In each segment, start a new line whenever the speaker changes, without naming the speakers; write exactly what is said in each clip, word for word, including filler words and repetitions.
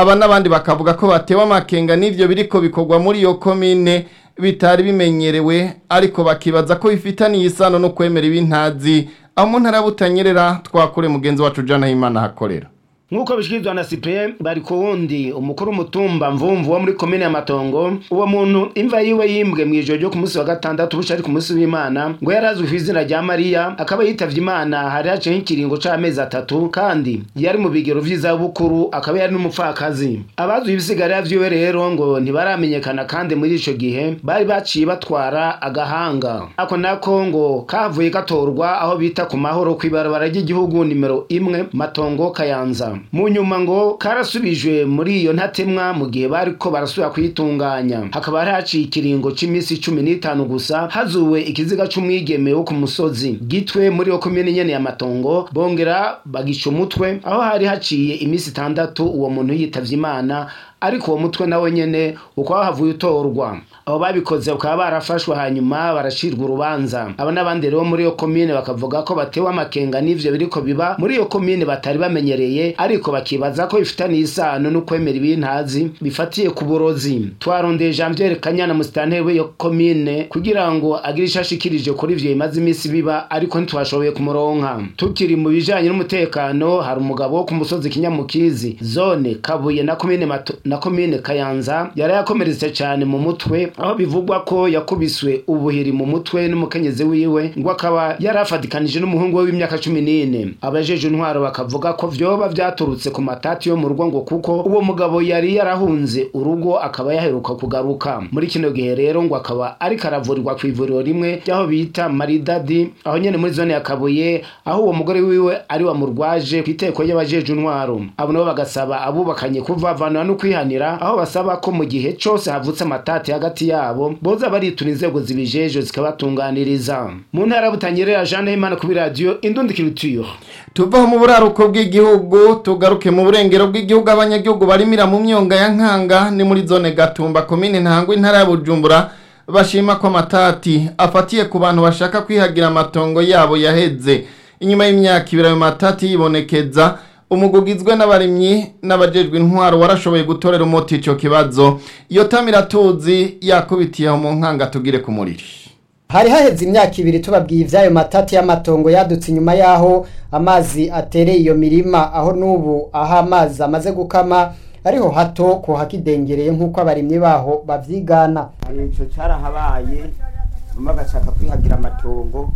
aba n'abandi bakavuga ko batewe amakenga n'ivyo biriko bikorwa muri iyo komine bitari bimenyerewe ariko bakibaza ko bifitaniye isano no kwemera ibintazi aho mu ntara Butanyerera twakure mugenzi wacu Jana Himana hakorera.
Nkuko bishyikirizwa na Cyprien bari ku wundi umukuru mutumba mvumvu wo muri komine ya Matongo, uwo muntu imva yiwe yimbwe mu ijoro ryo ku munsi wa gatandatu rusha ari ku munsi w'Imana ngo yarazwe ku izina rya Maria akaba yitavye Imana hari hace ikiringo c'amezi atatu kandi yari mu bigero vyiza bukuru akaba yari n'umupfakazi. Abazwe ibisigara vyiwe rero ngo ntibaramenyekana kandi muri ico gihe bari baciye batwara agahanga ako nako ngo kavuye gatorwa aho bita ku mahoro kw'ibarabara ry'igihugu nimero imwe Matongo Kayanza. Mu nyuma ngo karasubijwe muri iyo ntatemwa mu gihe bariko barasubira kwitunganya hakaba hari haciye ikiringo c'imisi cumi n'itanu gusa hazuwe ikiziga c'umwigeme wo ku musozi gitwe muri yo komine nyene ya Matongo bongera bagica umutwe aho hari haciye imisi itandatu uwo muntu yitavye Imana ariko uwo mutwe nawe nyene uko havuye utorwa abo babikoze bakaba barafashwe hanyuma barashirwa urubanza. Aba n'abandi rero muri yo komine bakavuga ko batewe amakenga n'ivyo biriko biba muri yo komine batari bamenyereye ariko bakibaza ko bifitaniye isano no kwemera ibintazi bifatiye ku burozi. Twarondeye Jean Pierre Kanyana musitanteri w'iyo komine kugira ngo agire ishashikirije kuri ivyo imaze imisi biba ariko ntitwashoboye kumuronka. Tukiri mu bijanye n'umutekano hari umugabo wo ku musozi Kinyamukizi zone Kabuye na komine Mato na komine Kayanza yari yakomeretse cyane mu mutwe aho bivugwa ko yakubiswe ubuhiri mu mutwe n'umukenyezi wiwe ngo akaba yarafadikanije n'umuhungu we w'imyaka cumi n'ine. Abajeje intwaro bakavuga ko vyoba vyaturutse ku matati yo mu rugo ngo kuko uwo mugabo yari yarahunze urugo akaba yaheruka kugaruka. Muri kino gihe rero ngo akaba ari karavurirwa ku ivuriro rimwe ryaho bita Maridadi aho nyene muri zone ya Kabuye aho uwo mugore wiwe ari wa murwaje kwiteko y'abajeje intwaro. Abo nabo bagasaba abubakanye kuvavanwa no kwihanira aho basaba ko mu gihe cyose havutse amatati hagati yabo boza baritura inzego zibijeje zikabatunganiriza. Mu ntara Butanyerera Jana Himana ku radio Indundi Culture.
Tuvaho mu buraruko bw'igihugu tugaruke mu burengero bw'igihugu abanyagihugu barimira mu myonga ya Nkanga ni muri zone Gatumba komine Ntangwa intara ya Bujumbura bashima ko amatati afatiye ku bantu bashaka kwihagira amatongo yabo yaheze inyuma y'imyaka ibiri ayo matati yibonekeza. Umugugizwe n'abarimyi n'abajejwe intwaro warashoboye gutorera umuti ico kibazo. Iyo Tamiratuzi yakubitiye mu Nkanga tugire ku muriri.
Hari haheze imyaka ibiri tubabwiye ivyayo matati y'amatongo yadutse inyuma yaho amazi atereye iyo mirima aho nubu aha amazi amaze gukama ariho hato ko hakidengereye nkuko abarimyi baho bavyigana.
Ico carahabaye umwe agashaka kwihagira amatongo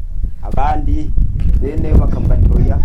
abandi bene bakamugatoya.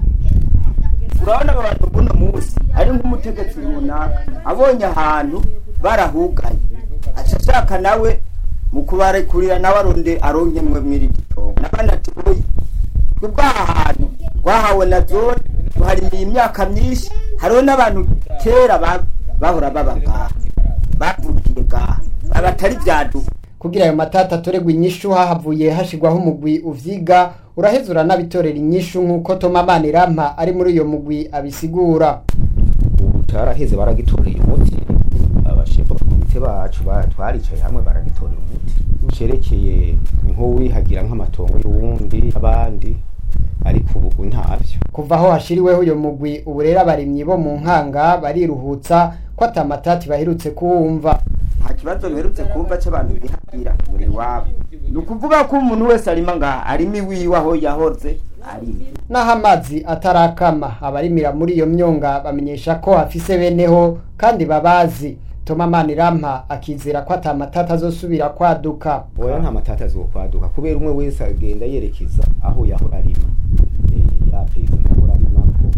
Urabona abantu buno musi ari nk'umutegetsi runaka abonye ahantu barahugaye acashaka nawe mu kubare kurira nawe aronde aronkemwe mw'iritongo nabana ati boyi kubwa ahantu wahawe na zone hari imyaka myinshi hariho n'abantu kera bahora babaga bavukiye ga abatari vyadu
kugira ayo matata atoregwa inyishu hahavuye hashigwaho umugwi uvyiga urahezura n'abitorera inyishu nkuko Toma Manirama ari muri iyo mugwi abisigura.
Utaraheze baragitorera umuti abashefu komite bacu twaricaye hamwe baragitorera umuti cerekeye nko wihagira nk'amatongo y'uwundi abandi ariko ubu ntavyo.
Kuva aho hashiriweho uyo mugwi ubu rero abarimyi bo mu Nkanga bariruhutsa ko atamatati baherutse kuwumva.
Nta kibazo biherutse kumva cy'abantu bihagira muri wabo. Nukuvuga ko umuntu wese arima nga arimi wiwe aho yahoze arimi.
Naho amazi atarakama abarimira muri iyo myonga bamenyesha ko afise beneho kandi babazi. Toma Manirama akizera ko atamatata azosubira kwaduka.
Oya nta matata azokwaduka kubera umwe wese agenda yerekeza aho yahora arima. Eh yapeza naho arima ko.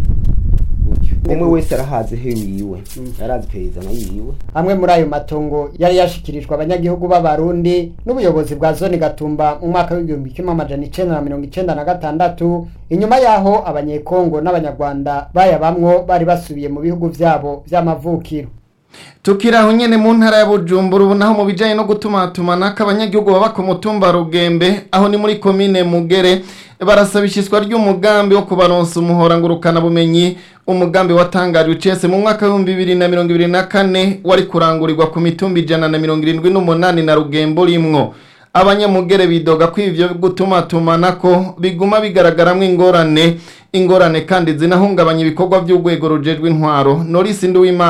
Umwe wese arahaze hewiwe. Yarazi peza na yiwe.
Amwe muri ayo matongo yari yashikirijwe abanyagihugu b'abarundi n'ubuyobozi bwa zone Gatumba mu mwaka w'igihumbi kimwe amajana icenda na mirongo icenda na gatandatu inyuma yaho abanyekongo n'abanyarwanda bayabamwo bari basubiye mu bihugu vyabo vy'amavukiro.
Tukiraho nyene mu ntara ya Bujumbura ubu naho mu bijanye no gutumatumana k'abanyagihugu baba ku mutumba Rugembe aho ni muri komine Mugere barasabishizwa ry'umugambi wo kubaronsa umuhora ngurukana bumenyi. Umugambi watangajwe cese mu mwaka wa bibiri na mirongo ibiri na kane wari kurangurirwa ku mitumba ijana na mirongo irindwi n'umunani na Rugembo rimwo. Abanyamugere bidoga ko ivyo gutumatumanako biguma bigaragaramwe ingorane ingorane kandi zinahungabanya ibikorwa by'urwego rujejwe intwaro. Norisi Nduwimana